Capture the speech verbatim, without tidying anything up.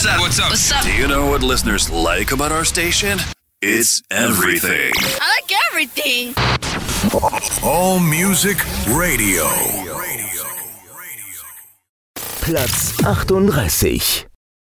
What's up? What's up? What's up? Do you know what listeners like about our station? It's everything. I like everything. All Music Radio. Platz achtunddreißig.